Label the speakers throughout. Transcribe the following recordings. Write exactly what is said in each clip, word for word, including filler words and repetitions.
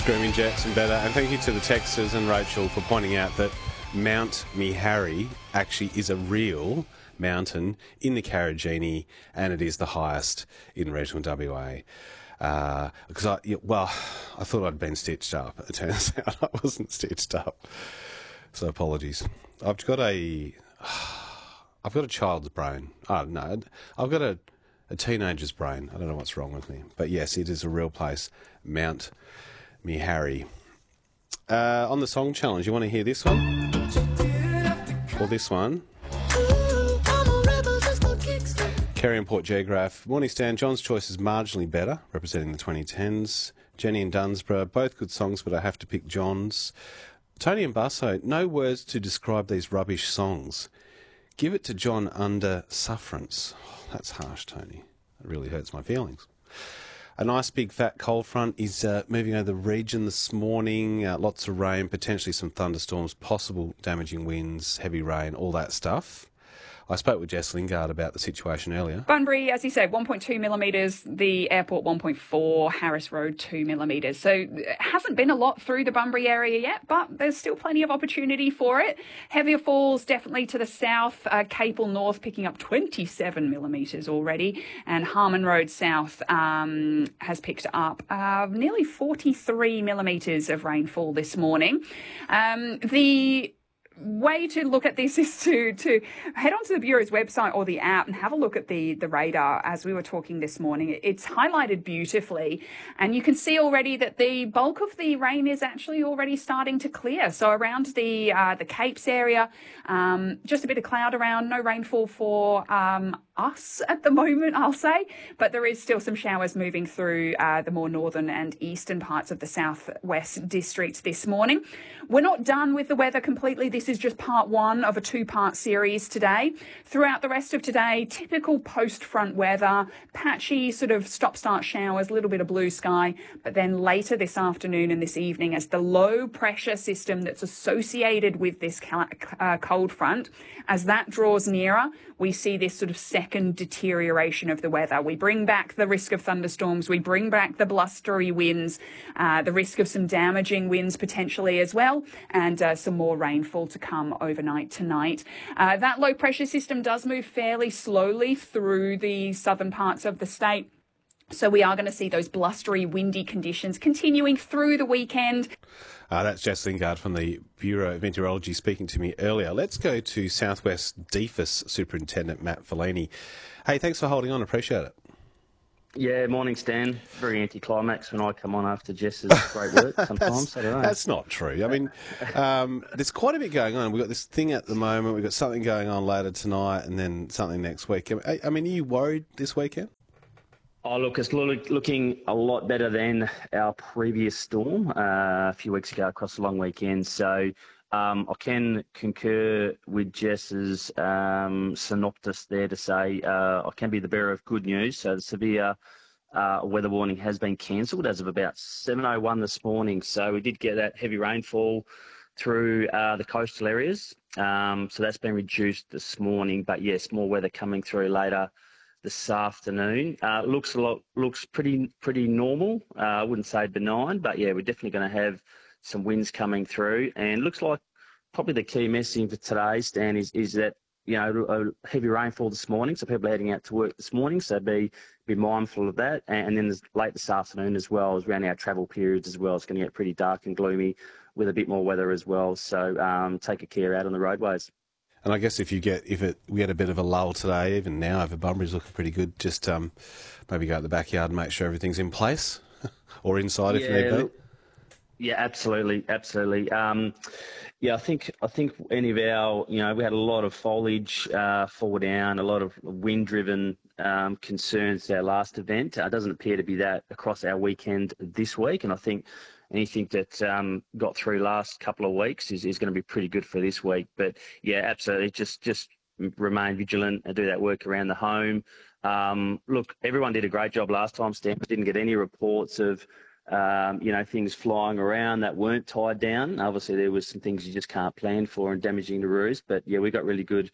Speaker 1: Screaming Jets and better. And thank you to the texters and Rachel for pointing out that Mount Meharry actually is a real mountain in the Carragini, and it is the highest in regional W A. Uh, because I, well, I thought I'd been stitched up. It turns out I wasn't stitched up. So apologies. I've got a, I've got a child's brain. Oh no, I've got a, a teenager's brain. I don't know what's wrong with me. But yes, it is a real place, Mount Meharry. Uh, on the song challenge, you want to hear this one? Or this one? Kerry and Port Geograph. Morning, Stan. John's Choice is marginally better, representing the twenty tens. Jenny and Dunsborough, both good songs, but I have to pick John's. Tony and Basso, no words to describe these rubbish songs. Give it to John under sufferance. Oh, that's harsh, Tony. It really hurts my feelings. A nice big fat cold front is uh, moving over the region this morning. Uh, lots of rain, potentially some thunderstorms, possible damaging winds, heavy rain, all that stuff. I spoke with Jess Lingard about the situation earlier.
Speaker 2: Bunbury, as you said, one point two millimetres. The airport, one point four. Harris Road, two millimetres. So it hasn't been a lot through the Bunbury area yet, but there's still plenty of opportunity for it. Heavier falls definitely to the south. Uh, Capel North picking up twenty-seven millimetres already. And Harmon Road South um, has picked up uh, nearly forty-three millimetres of rainfall this morning. Um, the way to look at this is to to head onto the Bureau's website or the app and have a look at the the radar. As we were talking this morning, it's highlighted beautifully, and you can see already that the bulk of the rain is actually already starting to clear. So around the uh, the Capes area, um, just a bit of cloud around, no rainfall for um, us at the moment, I'll say, but there is still some showers moving through uh, the more northern and eastern parts of the southwest district this morning. We're not done with the weather completely. This is just part one of a two-part series today. Throughout the rest of today, typical post-front weather, patchy sort of stop-start showers, a little bit of blue sky, but then later this afternoon and this evening, as the low-pressure system that's associated with this uh, cold front, as that draws nearer, we see this sort of second deterioration of the weather. We bring back the risk of thunderstorms. We bring back the blustery winds, uh, the risk of some damaging winds potentially as well, and uh, some more rainfall to come overnight tonight. Uh, that low pressure system does move fairly slowly through the southern parts of the state. So we are going to see those blustery, windy conditions continuing through the weekend.
Speaker 1: Uh, that's Jess Lingard from the Bureau of Meteorology speaking to me earlier. Let's go to Southwest D F I S Superintendent Matt Fellini. Hey, thanks for holding on. Appreciate it.
Speaker 3: Yeah, morning, Stan. Very anticlimax when I come on after Jess's great work sometimes.
Speaker 1: that's,
Speaker 3: I don't know.
Speaker 1: That's not true. I mean, um, there's quite a bit going on. We've got this thing at the moment. We've got something going on later tonight and then something next week. I, I mean, are you worried this weekend?
Speaker 3: Oh, look, it's look, looking a lot better than our previous storm uh, a few weeks ago across the long weekend. So um, I can concur with Jess's um, synopsis there to say uh, I can be the bearer of good news. So the severe uh, weather warning has been cancelled as of about seven oh one this morning. So we did get that heavy rainfall through uh, the coastal areas. Um, so that's been reduced this morning. But yes, more weather coming through later this afternoon. Uh, looks a lot, looks pretty pretty normal. Uh, I wouldn't say benign, but yeah, we're definitely going to have some winds coming through. And looks like probably the key messaging for today, Stan, is is that you know a heavy rainfall this morning. So people are heading out to work this morning, so be be mindful of that. And, and then there's late this afternoon as well, as around our travel periods as well. It's going to get pretty dark and gloomy with a bit more weather as well. So um, take a care out on the roadways.
Speaker 1: And I guess if you get, if it, we had a bit of a lull today, even now, over Bunbury's looking pretty good, just um, maybe go out the backyard and make sure everything's in place or inside if
Speaker 3: yeah,
Speaker 1: need be.
Speaker 3: Yeah, absolutely, absolutely. Um, yeah, I think I think any of our, you know, we had a lot of foliage uh, fall down, a lot of wind-driven um, concerns at our last event. It doesn't appear to be that across our weekend this week, and I think anything that um, got through last couple of weeks is, is going to be pretty good for this week. But yeah, absolutely, just just remain vigilant and do that work around the home. Um, look, everyone did a great job last time, Stan. Didn't get any reports of um, you know things flying around that weren't tied down. Obviously, there was some things you just can't plan for and damaging the roofs. But yeah, we got really good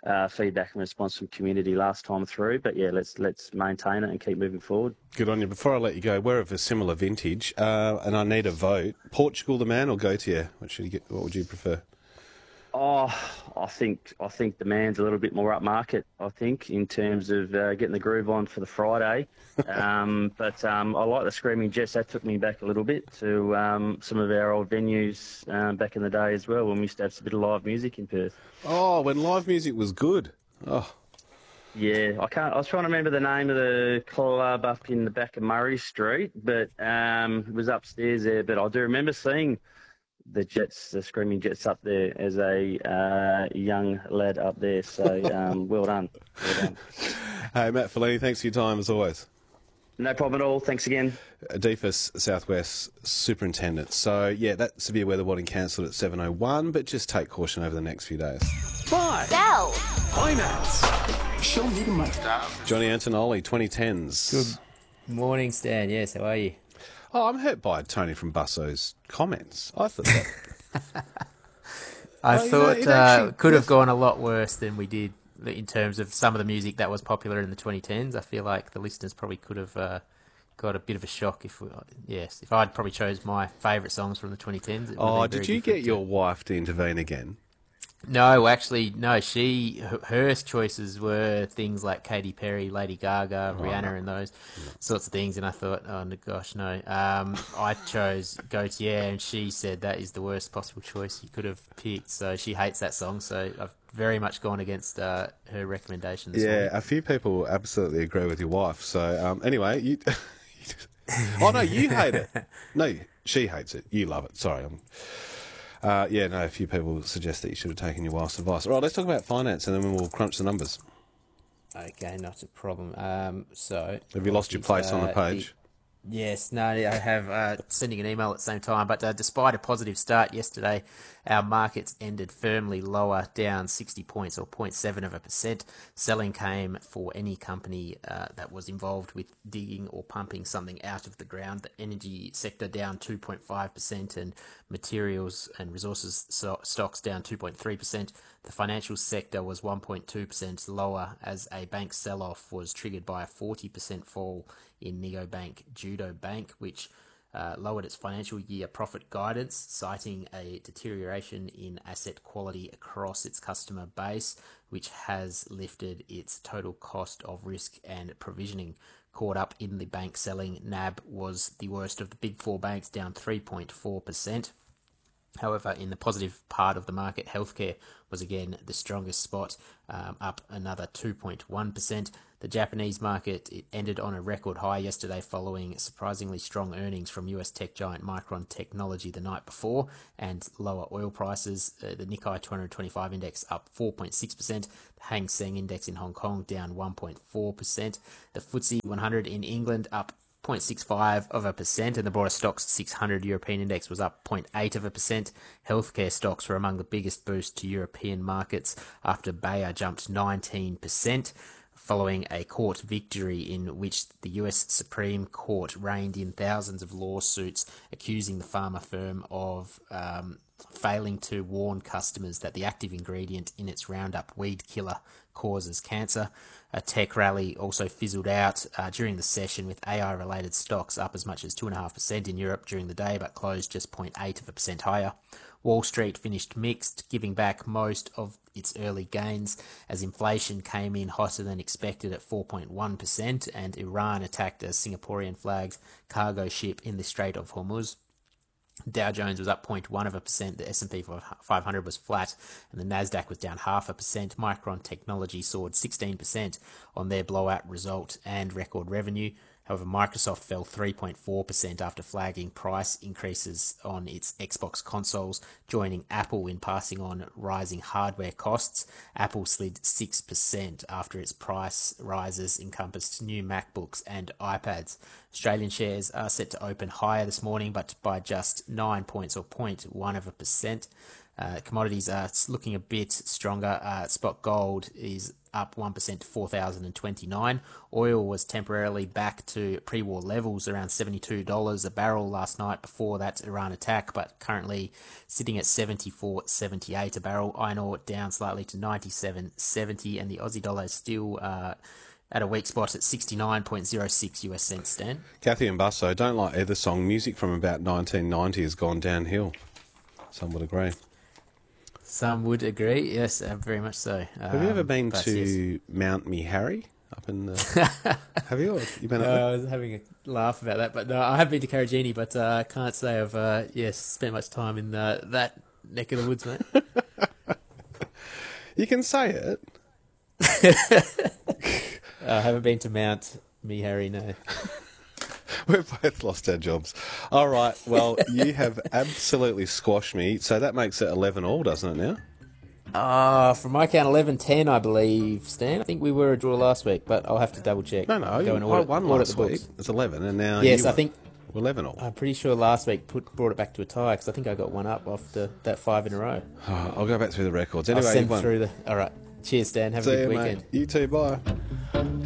Speaker 3: uh, feedback and response from community last time through. But yeah, let's let's maintain it and keep moving forward.
Speaker 1: Good on you. Before I let you go, we're of a similar vintage, uh, and I need a vote. Portugal, the man, or Gautier? What should you get? What would you prefer?
Speaker 3: Oh, I think I think the man's a little bit more upmarket. I think in terms of uh, getting the groove on for the Friday, um, but um, I like the Screaming Jets. That took me back a little bit to um, some of our old venues um, back in the day as well, when we used to have a bit of live music in Perth.
Speaker 1: Oh, when live music was good. Oh,
Speaker 3: yeah, I can't. I was trying to remember the name of the club up in the back of Murray Street, but um, it was upstairs there. But I do remember seeing the Jets, the Screaming Jets up there as a uh, young lad up there. So um, well done. Well done.
Speaker 1: Hey, Matt Fellini, thanks for your time as always.
Speaker 3: No problem at all. Thanks again.
Speaker 1: D F A S Southwest Superintendent. So, yeah, that severe weather warning cancelled at seven oh one, but just take caution over the next few days.
Speaker 4: Five.
Speaker 5: Sell.
Speaker 4: Finance. Show me the money.
Speaker 1: Johnny Antonelli, twenty tens.
Speaker 6: Good morning, Stan. Yes, how are you?
Speaker 1: Oh, I'm hurt by Tony from Busso's comments. I thought that...
Speaker 6: I
Speaker 1: Oh, you know,
Speaker 6: thought
Speaker 1: it
Speaker 6: uh,
Speaker 1: actually-
Speaker 6: could have gone a lot worse than we did in terms of some of the music that was popular in the twenty tens. I feel like the listeners probably could have uh, got a bit of a shock if, we, yes, if I'd probably chose my favourite songs from the twenty tens. It would have
Speaker 1: Oh,
Speaker 6: been
Speaker 1: did
Speaker 6: very
Speaker 1: you
Speaker 6: different
Speaker 1: get your wife to intervene again?
Speaker 6: No, actually, no. She her- her choices were things like Katy Perry, Lady Gaga, Rihanna,
Speaker 1: no.
Speaker 6: and those sorts of things. And I thought, oh no, gosh, no. Um, I chose Gautier, and she said that is the worst possible choice you could have picked. So she hates that song. So I've very much gone against uh, her recommendation. This
Speaker 1: Yeah,
Speaker 6: morning.
Speaker 1: a few people absolutely agree with your wife. So, um, anyway, you... oh, no, you hate it. No, she hates it. You love it. Sorry, I'm... Uh, yeah, no, a few people suggest that you should have taken your wife's advice. All right, let's talk about finance and then we'll crunch the numbers.
Speaker 6: Okay, not a problem. Um, so
Speaker 1: Have you lost your place on the
Speaker 6: uh,
Speaker 1: page?
Speaker 6: Yes, no, I have uh, sending an email at the same time. But uh, despite a positive start yesterday, our markets ended firmly lower, down sixty points or zero point seven of a percent. Selling came for any company uh, that was involved with digging or pumping something out of the ground. The energy sector down two point five percent and materials and resources so- stocks down two point three percent. The financial sector was one point two percent lower as a bank sell-off was triggered by a forty percent fall in Neobank Judo Bank, which uh, lowered its financial year profit guidance, citing a deterioration in asset quality across its customer base, which has lifted its total cost of risk and provisioning. Caught up in the bank selling, N A B was the worst of the big four banks, down three point four percent. However, in the positive part of the market, healthcare was again the strongest spot, um, up another two point one percent. The Japanese market, it ended on a record high yesterday following surprisingly strong earnings from U S tech giant Micron Technology the night before and lower oil prices. Uh, the Nikkei two twenty-five index up four point six percent. The Hang Seng index in Hong Kong down one point four percent. The F T S E one hundred in England up zero point six five of a percent, and the broader stocks six hundred European index was up zero point eight of a percent. Healthcare stocks were among the biggest boosts to European markets after Bayer jumped nineteen percent following a court victory in which the U S Supreme Court reined in thousands of lawsuits accusing the pharma firm of um, failing to warn customers that the active ingredient in its Roundup weed killer causes cancer. A tech rally also fizzled out uh, during the session, with A I-related stocks up as much as two point five percent in Europe during the day, but closed just zero point eight of a percent higher. Wall Street finished mixed, giving back most of its early gains as inflation came in hotter than expected at four point one percent, and Iran attacked a Singaporean flagged cargo ship in the Strait of Hormuz. Dow Jones was up zero point one of a percent, the S and P five hundred was flat, and the Nasdaq was down half a percent. Micron Technology soared sixteen percent on their blowout result and record revenue. However, Microsoft fell three point four percent after flagging price increases on its Xbox consoles, joining Apple in passing on rising hardware costs. Apple slid six percent after its price rises encompassed new MacBooks and iPads. Australian shares are set to open higher this morning, but by just nine points or zero point one of a percent. Uh, commodities are looking a bit stronger. Uh, spot gold is up one percent to four thousand twenty-nine. Oil was temporarily back to pre-war levels around seventy-two dollars a barrel last night before that Iran attack, but currently sitting at seventy-four seventy-eight a barrel. Iron ore down slightly to ninety-seven seventy, and the Aussie dollar is still uh, at a weak spot at sixty-nine point oh six U S cents, Stan.
Speaker 1: Kathy and Busso don't like either song. Music from about nineteen ninety has gone downhill. Some would agree.
Speaker 6: Some would agree, yes, uh, very much so. Um,
Speaker 1: Have you ever been to
Speaker 6: yes.
Speaker 1: Mount Me Harry up in the... Have you? Or you been up
Speaker 6: No,
Speaker 1: there?
Speaker 6: I was having a laugh about that, but no, I have been to Carragini, but I uh, can't say I've uh, yes spent much time in uh, that neck of the woods, mate.
Speaker 1: You can say it.
Speaker 6: I haven't been to Mount Me Harry, no.
Speaker 1: We've both lost our jobs. All right, well, you have absolutely squashed me, so that makes it eleven all, doesn't it now?
Speaker 6: Uh, from my count, eleven ten, I believe, Stan. I think we were a draw last week, but I'll have to double check.
Speaker 1: No, no,
Speaker 6: Go
Speaker 1: you,
Speaker 6: and
Speaker 1: I
Speaker 6: audit,
Speaker 1: won
Speaker 6: audit
Speaker 1: last
Speaker 6: the
Speaker 1: week.
Speaker 6: books.
Speaker 1: It's eleven, and now
Speaker 6: Yes,
Speaker 1: you
Speaker 6: I
Speaker 1: won.
Speaker 6: think
Speaker 1: We're eleven all.
Speaker 6: I'm pretty sure last week put brought it back to a tie because I think I got one up after that five in a row.
Speaker 1: Oh, I'll go back through the records.
Speaker 6: I'll
Speaker 1: Anyway,
Speaker 6: send
Speaker 1: you won.
Speaker 6: through the. All right, cheers, Stan. Have
Speaker 1: See
Speaker 6: a good
Speaker 1: you,
Speaker 6: weekend.
Speaker 1: mate. You too, bye.